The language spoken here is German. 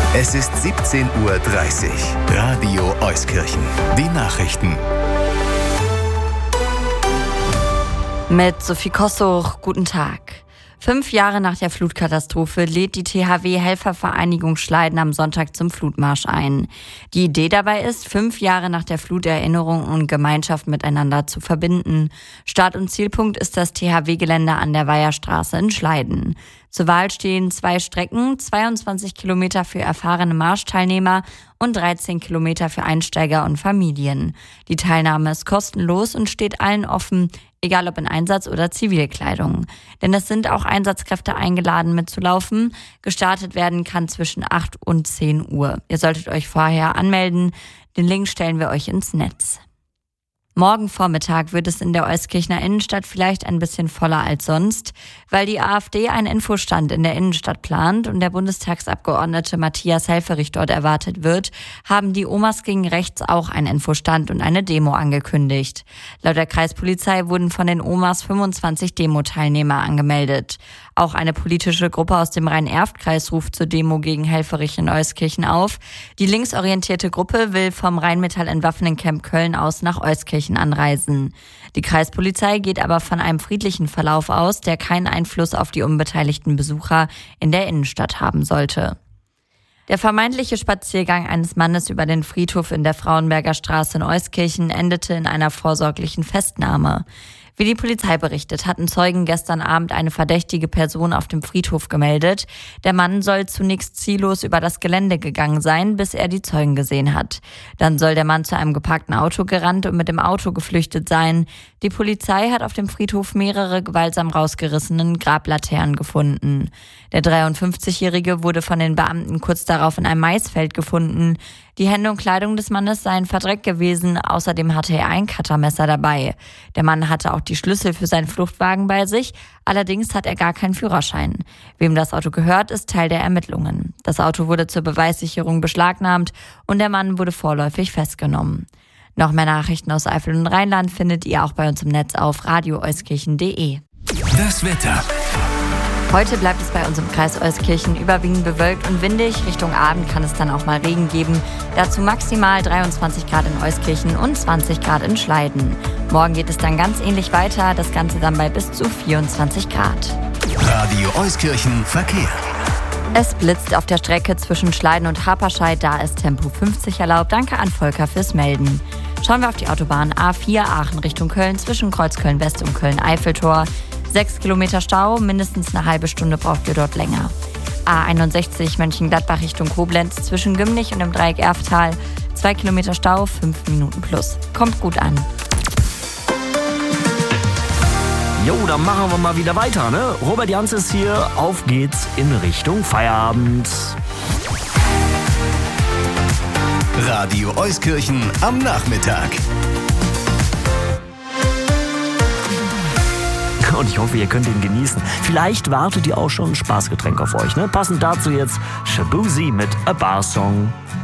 Es ist 17:30 Uhr. Radio Euskirchen. Die Nachrichten. Mit Sophie Kossuch, guten Tag. 5 Jahre nach der Flutkatastrophe lädt die THW-Helfervereinigung Schleiden am Sonntag zum Flutmarsch ein. Die Idee dabei ist, 5 Jahre nach der Flut Erinnerung und Gemeinschaft miteinander zu verbinden. Start- und Zielpunkt ist das THW-Gelände an der Weiherstraße in Schleiden. Zur Wahl stehen 2 Strecken, 22 Kilometer für erfahrene Marschteilnehmer und 13 Kilometer für Einsteiger und Familien. Die Teilnahme ist kostenlos und steht allen offen, egal ob in Einsatz- oder Zivilkleidung. Denn es sind auch Einsatzkräfte eingeladen mitzulaufen. Gestartet werden kann zwischen 8 und 10 Uhr. Ihr solltet euch vorher anmelden. Den Link stellen wir euch ins Netz. Morgen Vormittag wird es in der Euskirchener Innenstadt vielleicht ein bisschen voller als sonst, weil die AfD einen Infostand in der Innenstadt plant und der Bundestagsabgeordnete Matthias Helfferich dort erwartet wird, haben die Omas gegen Rechts auch einen Infostand und eine Demo angekündigt. Laut der Kreispolizei wurden von den Omas 25 Demo-Teilnehmer angemeldet. Auch eine politische Gruppe aus dem Rhein-Erft-Kreis ruft zur Demo gegen Helfferich in Euskirchen auf. Die linksorientierte Gruppe will vom Rheinmetall-Entwaffnen-Camp Köln aus nach Euskirchen anreisen. Die Kreispolizei geht aber von einem friedlichen Verlauf aus, der keinen Einfluss auf die unbeteiligten Besucher in der Innenstadt haben sollte. Der vermeintliche Spaziergang eines Mannes über den Friedhof in der Frauenberger Straße in Euskirchen endete in einer vorsorglichen Festnahme. Wie die Polizei berichtet, hatten Zeugen gestern Abend eine verdächtige Person auf dem Friedhof gemeldet. Der Mann soll zunächst ziellos über das Gelände gegangen sein, bis er die Zeugen gesehen hat. Dann soll der Mann zu einem geparkten Auto gerannt und mit dem Auto geflüchtet sein. Die Polizei hat auf dem Friedhof mehrere gewaltsam rausgerissenen Grablaternen gefunden. Der 53-Jährige wurde von den Beamten kurz darauf in einem Maisfeld gefunden. Die Hände und Kleidung des Mannes seien verdreckt gewesen, außerdem hatte er ein Cuttermesser dabei. Der Mann hatte auch die Schlüssel für seinen Fluchtwagen bei sich, allerdings hat er gar keinen Führerschein. Wem das Auto gehört, ist Teil der Ermittlungen. Das Auto wurde zur Beweissicherung beschlagnahmt und der Mann wurde vorläufig festgenommen. Noch mehr Nachrichten aus Eifel und Rheinland findet ihr auch bei uns im Netz auf radioeuskirchen.de. Das Wetter. Heute bleibt es bei uns im Kreis Euskirchen überwiegend bewölkt und windig. Richtung Abend kann es dann auch mal Regen geben. Dazu maximal 23 Grad in Euskirchen und 20 Grad in Schleiden. Morgen geht es dann ganz ähnlich weiter, das Ganze dann bei bis zu 24 Grad. Radio Euskirchen Verkehr. Es blitzt auf der Strecke zwischen Schleiden und Haperscheid, da ist Tempo 50 erlaubt. Danke an Volker fürs Melden. Schauen wir auf die Autobahn A4 Aachen Richtung Köln zwischen Kreuzköln West und Köln-Eiffeltor. 6 Kilometer Stau, mindestens eine halbe Stunde braucht ihr dort länger. A61 Mönchengladbach Richtung Koblenz zwischen Gümnich und dem Dreieck Erftal. 2 Kilometer Stau, 5 Minuten plus. Kommt gut an. Jo, dann machen wir mal wieder weiter, ne? Robert Jans ist hier, auf geht's in Richtung Feierabend. Radio Euskirchen am Nachmittag. Und ich hoffe, ihr könnt ihn genießen. Vielleicht wartet ihr auch schon ein Spaßgetränk auf euch, ne? Passend dazu jetzt Shabuzi mit A Bar Song.